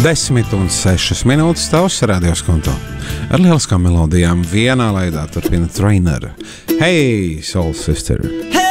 10,6 tavs radios konto. Ar lieliskām melodijām vienā laidā turpina Trainer. Hey, Soul Sister! Hey!